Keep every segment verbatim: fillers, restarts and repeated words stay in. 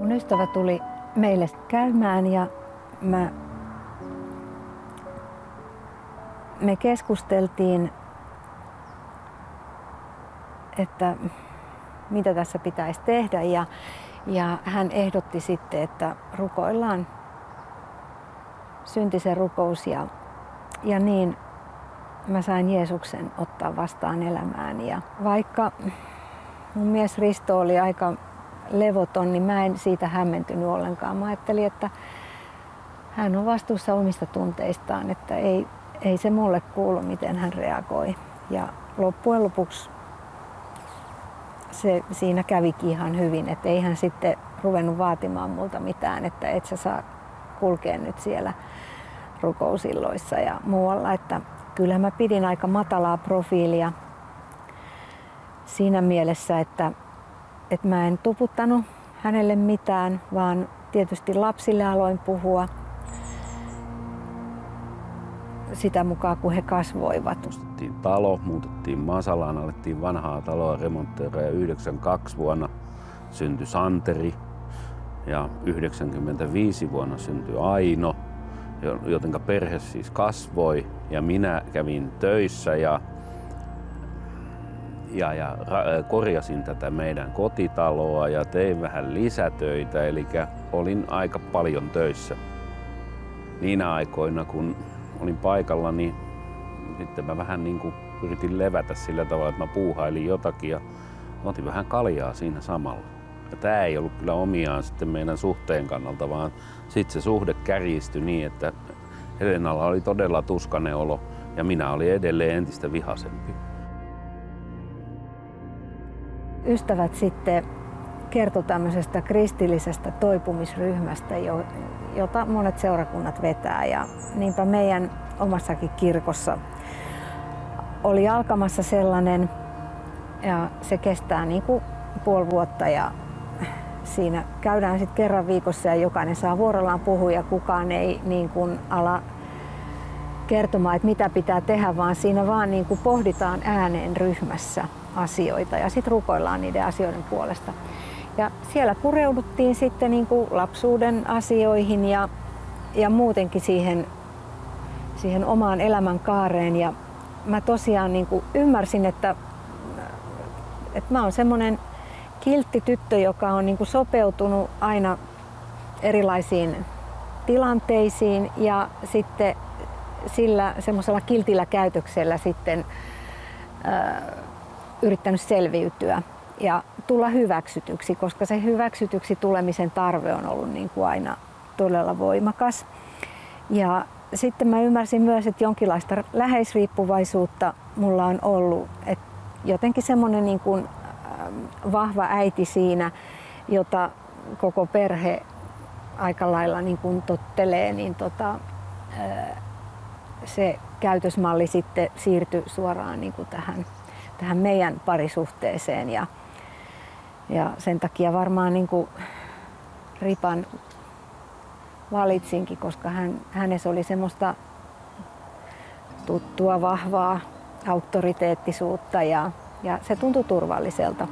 Mun ystävä tuli meille käymään ja mä, me keskusteltiin, että mitä tässä pitäisi tehdä ja, ja hän ehdotti sitten, että rukoillaan syntisen rukous ja, ja niin mä sain Jeesuksen ottaa vastaan elämään. Ja vaikka mun mies Risto oli aika levoton, niin mä en siitä hämmentynyt ollenkaan. Mä ajattelin, että hän on vastuussa omista tunteistaan, että ei, ei se mulle kuulu, miten hän reagoi. Ja loppujen lopuksi se siinä kävikin ihan hyvin, että ei hän sitten ruvennut vaatimaan multa mitään, että et sä saa kulkea nyt siellä rukousilloissa ja muualla. Että kyllä mä pidin aika matalaa profiilia siinä mielessä, että, että mä en tuputtanut hänelle mitään, vaan tietysti lapsille aloin puhua sitä mukaan, kun he kasvoivat. Ostettiin talo, muutettiin Masalaan, alettiin vanhaa taloa remontteja ja yhdeksänkymmentäkaksi vuonna syntyi Santeri ja yhdeksänkymmentäviisi vuonna syntyi Aino, jotenka perhe siis kasvoi ja minä kävin töissä ja, ja, ja korjasin tätä meidän kotitaloa ja tein vähän lisätöitä, eli olin aika paljon töissä. Niinä aikoina, kun olin paikalla, niin sitten mä vähän niin kuin yritin levätä sillä tavalla, että mä puuhailin jotakin ja otin vähän kaljaa siinä samalla. Ja tää ei ollut kyllä omiaan sitten meidän suhteen kannalta, vaan sitten se suhde kärjistyi niin, että Helenalla oli todella tuskainen olo ja minä olin edelleen entistä vihaisempi. Ystävät sitten kertoi tämmöisestä kristillisestä toipumisryhmästä, jota monet seurakunnat vetää. Ja niinpä meidän omassakin kirkossa oli alkamassa sellainen ja se kestää niin kuin puoli vuotta ja siinä käydään sitten kerran viikossa ja jokainen saa vuorollaan puhua ja kukaan ei niin kuin ala kertomaan, että mitä pitää tehdä, vaan siinä vaan niin kuin pohditaan ääneen ryhmässä asioita ja sitten rukoillaan niiden asioiden puolesta. Ja siellä pureuduttiin sitten niin kuin lapsuuden asioihin ja, ja muutenkin siihen, siihen omaan elämänkaareen. Ja mä tosiaan niin kuin ymmärsin, että, että mä oon semmoinen kiltti tyttö, joka on niin kuin sopeutunut aina erilaisiin tilanteisiin ja sitten sillä semmoisella kiltillä käytöksellä sitten äh, yrittänyt selviytyä ja tulla hyväksytyksi, koska se hyväksytyksi tulemisen tarve on ollut niin kuin aina todella voimakas. Ja sitten mä ymmärsin myös, että jonkinlaista läheisriippuvaisuutta mulla on ollut, että jotenkin semmoinen niin kuin vahva äiti siinä, jota koko perhe aika lailla niin kuin tottelee, niin tota, se käytösmalli sitten siirtyi suoraan niin kuin tähän, tähän meidän parisuhteeseen ja, ja sen takia varmaan niin kuin Ripan valitsinkin, koska hän, hänessä oli semmoista tuttua, vahvaa auktoriteettisuutta ja, ja se tuntui turvalliselta.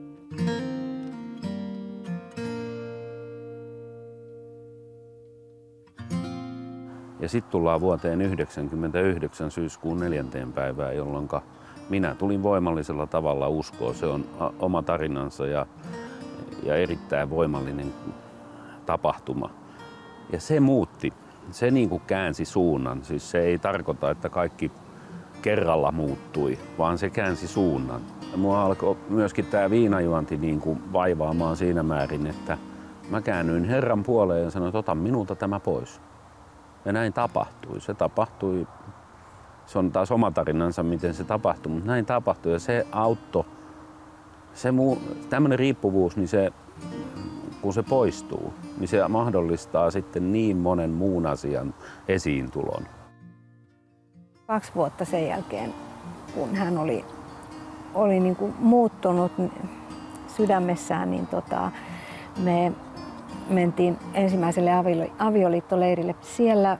Ja sitten tullaan vuoteen yhdeksänkymmentäyhdeksän syyskuun neljänteen päivään, jolloin minä tulin voimallisella tavalla uskoon. Se on oma tarinansa ja, ja erittäin voimallinen tapahtuma. Ja se muutti, se niin kuin käänsi suunnan. Siis se ei tarkoita, että kaikki kerralla muuttui, vaan se käänsi suunnan. Ja mua alkoi myöskin tämä viinajuonti niin kuin vaivaamaan siinä määrin, että mä käännyin Herran puoleen ja sanoin, että ota minulta tämä pois. Ja näin tapahtui. Se tapahtui, se on taas oma tarinansa, miten se tapahtui, mutta näin tapahtui ja se auttoi. Se muu, tämmöinen riippuvuus, niin se, kun se poistuu, niin se mahdollistaa sitten niin monen muun asian esiintulon. Kaksi vuotta sen jälkeen, kun hän oli, oli niin kuin muuttunut sydämessään, niin tota, me mentiin ensimmäiselle avioliittoleirille. Siellä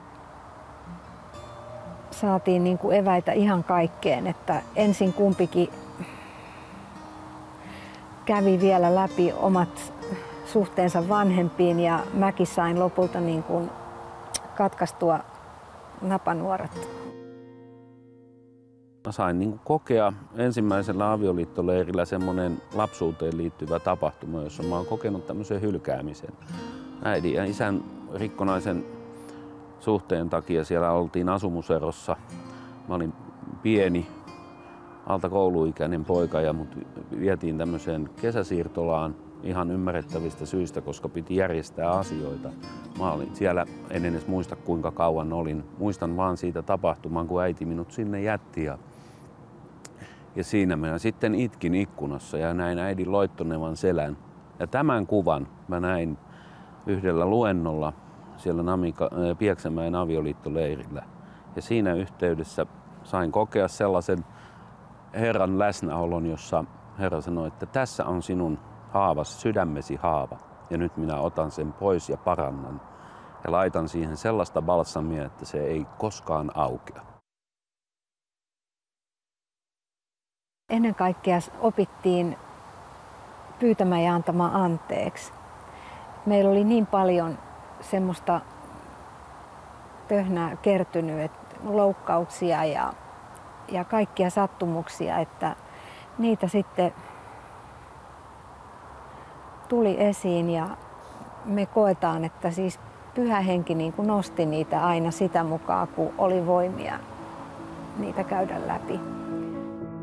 saatiin niin kuin eväitä ihan kaikkeen, että ensin kumpikin kävi vielä läpi omat suhteensa vanhempiin ja mäkin sain lopulta niin kuin katkaistua napanuoret. Mä sain niin kuin kokea ensimmäisellä avioliittoleirillä semmoinen lapsuuteen liittyvä tapahtuma, jossa mä oon kokenut tämmöisen hylkäämisen. Äidin ja isän rikkonaisen suhteen takia siellä oltiin asumuserossa. Mä olin pieni, alta kouluikäinen poika ja mut vietiin tämmöiseen kesäsiirtolaan ihan ymmärrettävistä syistä, koska piti järjestää asioita. Mä olin siellä, en edes muista kuinka kauan olin. Muistan vaan siitä tapahtuman, kun äiti minut sinne jätti. Ja, ja siinä minä sitten itkin ikkunassa ja näin äidin loittonevan selän. Ja tämän kuvan mä näin yhdellä luennolla siellä Namika, Pieksämäen avioliittoleirillä. Ja siinä yhteydessä sain kokea sellaisen Herran läsnäolon, jossa Herra sanoi, että tässä on sinun haavas, sydämesi haava. Ja nyt minä otan sen pois ja parannan. Ja laitan siihen sellaista balsamia, että se ei koskaan aukea. Ennen kaikkea opittiin pyytämään ja antamaan anteeksi. Meillä oli niin paljon semmoista töhnää kertynyt, että loukkauksia ja, ja kaikkia sattumuksia, että niitä sitten tuli esiin ja me koetaan, että siis Pyhä Henki niin kuin nosti niitä aina sitä mukaan, kun oli voimia niitä käydä läpi.